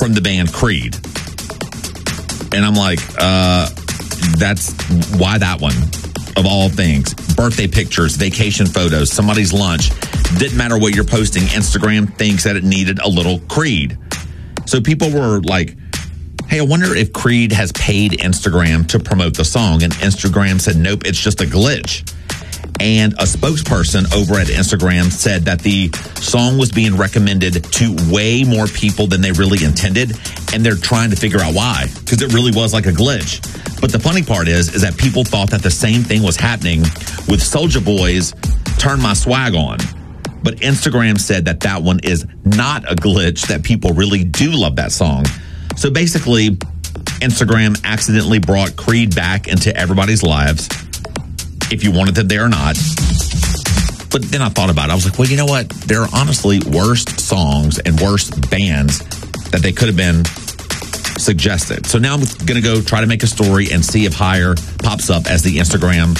from the band Creed. And I'm like, that's why that one, of all things. Birthday pictures, vacation photos, somebody's lunch. Didn't matter what you're posting. Instagram thinks that it needed a little Creed. So people were like, hey, I wonder if Creed has paid Instagram to promote the song. And Instagram said, nope, it's just a glitch. And a spokesperson over at Instagram said that the song was being recommended to way more people than they really intended. And they're trying to figure out why, because it really was like a glitch. But the funny part is that people thought that the same thing was happening with Soulja Boy's Turn My Swag On. But Instagram said that that one is not a glitch, that people really do love that song. So basically, Instagram accidentally brought Creed back into everybody's lives, if you wanted them there or not. But then I thought about it. I was like, well, you know what? There are honestly worse songs and worse bands that they could have been suggested. So now I'm going to go try to make a story and see if Higher pops up as the Instagram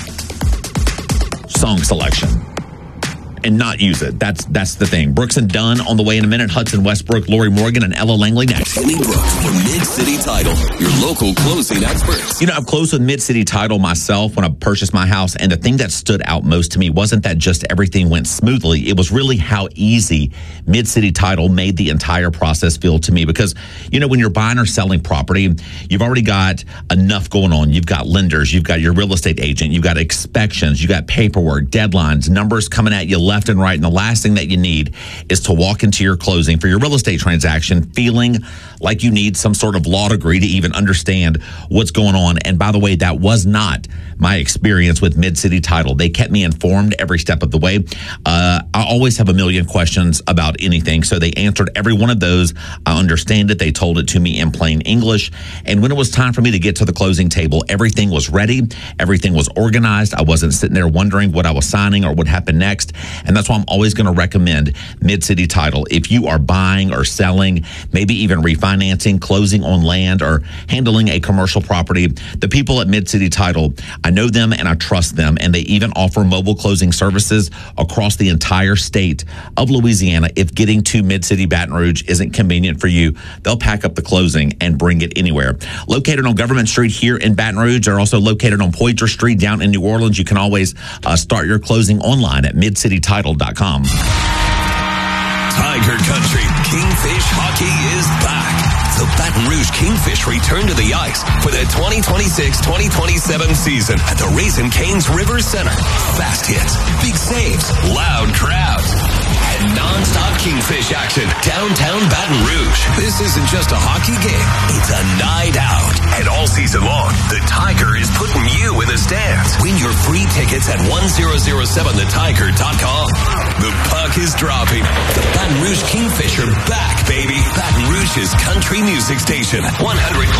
song selection and not use it. That's the thing. Brooks and Dunn on the way in a minute. Hudson Westbrook, Lori Morgan, and Ella Langley next. Kenny Brooks for Mid-City Title, your local closing experts. You know, I've closed with Mid-City Title myself when I purchased my house, and the thing that stood out most to me wasn't that just everything went smoothly. It was really how easy Mid-City Title made the entire process feel to me. Because, you know, when you're buying or selling property, you've already got enough going on. You've got lenders, you've got your real estate agent, you've got inspections, you've got paperwork, deadlines, numbers coming at you left and right. And the last thing that you need is to walk into your closing for your real estate transaction feeling like you need some sort of law degree to even understand what's going on. And by the way, that was not my experience with Mid-City Title. They kept me informed every step of the way. I always have a million questions about anything, so they answered every one of those. I understand it. They told it to me in plain English. And when it was time for me to get to the closing table, everything was ready. Everything was organized. I wasn't sitting there wondering what I was signing or what happened next. And that's why I'm always going to recommend Mid-City Title. If you are buying or selling, maybe even refinancing, closing on land, or handling a commercial property, the people at Mid-City Title, I know them and I trust them. And they even offer mobile closing services across the entire state of Louisiana. If getting to Mid-City Baton Rouge isn't convenient for you, they'll pack up the closing and bring it anywhere. Located on Government Street here in Baton Rouge, they're also located on Poydras Street down in New Orleans. You can always start your closing online at midcitytitle.com. Tiger Country Kingfish Hockey is back. The Baton Rouge Kingfish return to the ice for the 2026-2027 season at the Raising Cane's River Center. Fast hits, big saves, loud crowds, and non-stop Kingfish action downtown Baton Rouge. This isn't just a hockey game, it's a night out. And all season long, the Tiger is putting you in the stands. Win your free tickets at 1007thetiger.com. The puck is dropping. The Baton Rouge Kingfish are back, baby. Baton Rouge's country music station, 100.